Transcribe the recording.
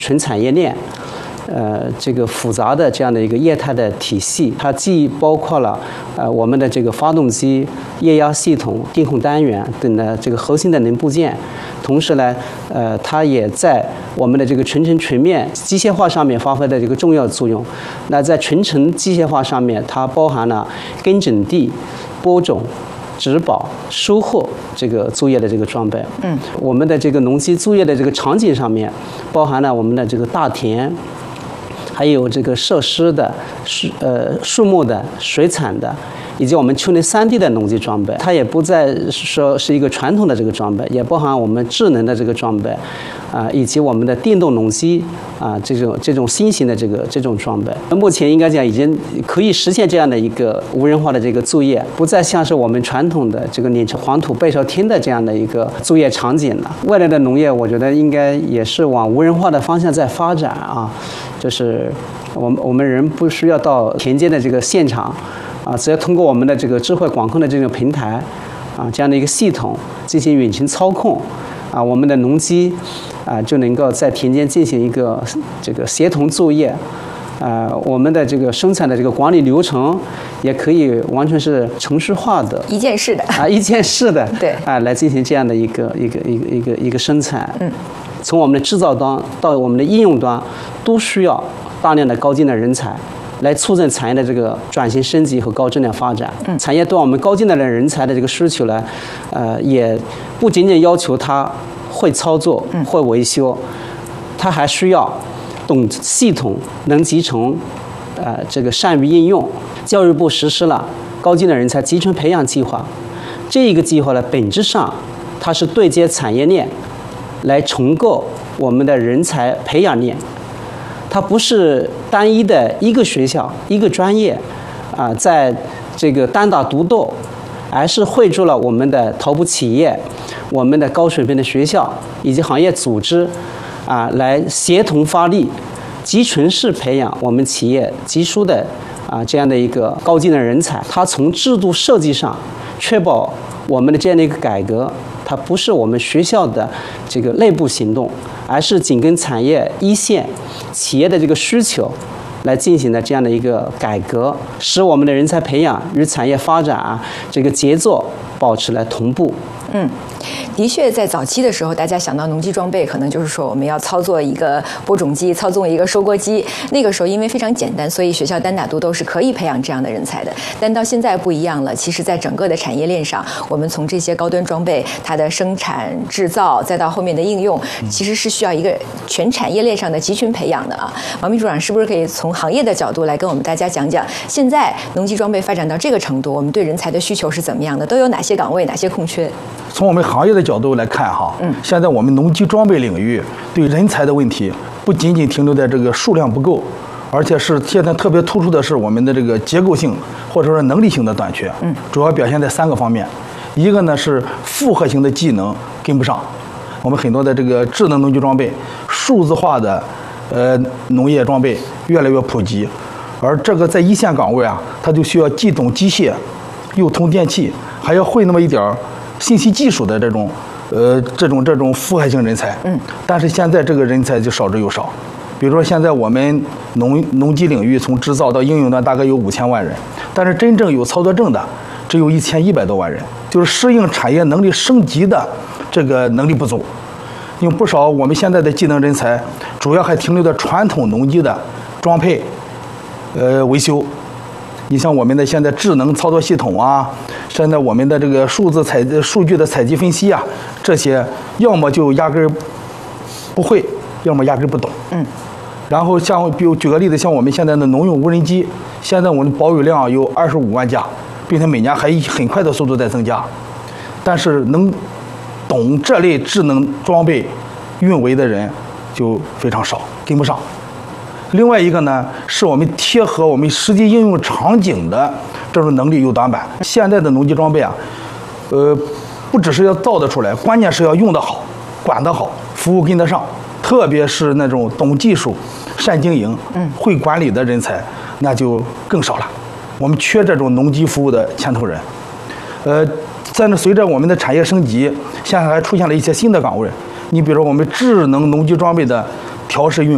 纯产业链。这个复杂的这样的一个业态的体系，它既包括了我们的这个发动机、液压系统、电控单元等的这个核心的零部件，同时呢，它也在我们的这个纯程纯面机械化上面发挥的这个重要作用。那在纯程机械化上面，它包含了耕整地、播种、植保、收获这个作业的这个装备。我们的这个农机作业的这个场景上面，包含了我们的这个大田。还有这个设施的、树木的、水产的，以及我们丘陵3D 的农机装备，它也不再说是一个传统的这个装备，也包含我们智能的这个装备，以及我们的电动农机这种新型的这种装备。目前应该讲已经可以实现这样的一个无人化的这个作业，不再像是我们传统的这个碾成黄土背朝天的这样的一个作业场景了。未来的农业，我觉得应该也是往无人化的方向在发展啊。就是我们人不需要到田间的这个现场，只要通过我们的这个智慧管控的这个平台，这样的一个系统进行远程操控，我们的农机就能够在田间进行一个这个协同作业，我们的这个生产的这个管理流程也可以完全是程序化的， 一件式的一件式的对来进行这样的一个生产。从我们的制造端到我们的应用端，都需要大量的高精的人才，来促进产业的这个转型升级和高质量发展。产业对我们高精的人才的这个需求呢，也不仅仅要求他会操作、会维修，他还需要懂系统、能集成，这个善于应用。教育部实施了高精的人才集成培养计划，这一个计划呢，本质上它是对接产业链，来重构我们的人才培养链。它不是单一的一个学校、一个专业，在这个单打独斗，而是汇聚了我们的头部企业、我们的高水平的学校以及行业组织，来协同发力，集群式培养我们企业急需的这样的一个高精的人才。它从制度设计上确保我们的这样的一个改革，它不是我们学校的这个内部行动，而是紧跟产业一线企业的这个需求来进行的这样的一个改革，使我们的人才培养与产业发展这个节奏保持了同步。 的确，在早期的时候，大家想到农机装备，可能就是说我们要操作一个播种机，操纵一个收割机。那个时候因为非常简单，所以学校单打独斗是可以培养这样的人才的。但到现在不一样了，其实在整个的产业链上，我们从这些高端装备它的生产制造，再到后面的应用，其实是需要一个全产业链上的集群培养的啊。王秘书长是不是可以从行业的角度来跟我们大家讲讲，现在农机装备发展到这个程度，我们对人才的需求是怎么样的？都有哪些岗位，哪些空缺？ 从我们行业的角度来看现在我们农机装备领域对人才的问题不仅仅停留在这个数量不够，而且是现在特别突出的是我们的这个结构性或者说能力性的短缺。主要表现在3个方面。一个呢是复合型的技能跟不上，我们很多的这个智能农机装备、数字化的农业装备越来越普及，而这个在一线岗位它就需要既懂机械，又通电气，还要会那么一点信息技术的这种复合型人才。但是现在这个人才就少之又少。比如说现在我们农机领域从制造到应用端大概有5000万人，但是真正有操作证的只有1100多万人，就是适应产业能力升级的这个能力不足。因为不少我们现在的技能人才主要还停留在传统农机的装配维修。你像我们的现在智能操作系统现在我们的这个数据的采集分析这些要么就压根不会，要么压根不懂。然后比如举个例子，像我们现在的农用无人机，现在我们保有量有25万架，并且每年还以很快的速度在增加，但是能懂这类智能装备运维的人就非常少，跟不上。另外一个呢，是我们贴合我们实际应用场景的这种能力有短板。现在的农机装备不只是要造得出来，关键是要用得好、管得好、服务跟得上。特别是那种懂技术、善经营、会管理的人才，那就更少了。我们缺这种农机服务的牵头人。随着我们的产业升级，现在还出现了一些新的岗位。你比如说我们智能农机装备的调试运